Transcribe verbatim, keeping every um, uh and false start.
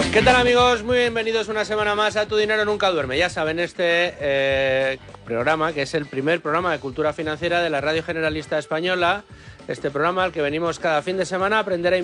¿Qué tal, amigos? Muy bienvenidos una semana más a Tu Dinero Nunca Duerme. Ya saben, este eh, programa, que es el primer programa de cultura financiera de la Radio Generalista Española, este programa al que venimos cada fin de semana a aprender a